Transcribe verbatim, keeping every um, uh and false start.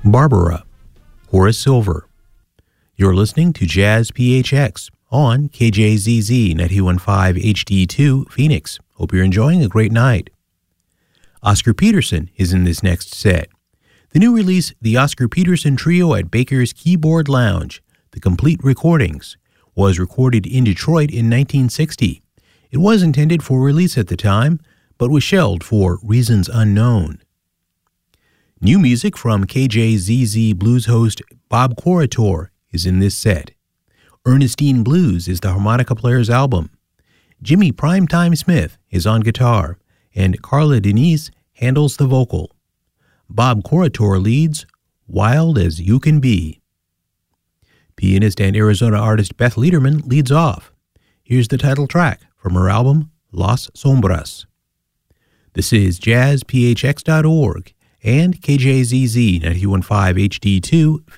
Barbara, Horace Silver. You're listening to Jazz P H X on K J Z Z ninety-one point five H D two Phoenix. Hope you're enjoying a great night. Oscar Peterson is in this next set. The new release, the Oscar Peterson Trio at Baker's Keyboard Lounge, The Complete Recordings, was recorded in Detroit in nineteen sixty. It was intended for release at the time, but was shelved for reasons unknown. New music from K J Z Z blues host Bob Corritore is in this set. Ernestine Blues is the harmonica player's album. Jimmy Primetime Smith is on guitar, and Carla Denise handles the vocal. Bob Corritore leads Wild as You Can Be. Pianist and Arizona artist Beth Lederman leads off. Here's the title track from her album Las Sombras. This is jazz p h x dot org and K J Z Z ninety-one point five H D two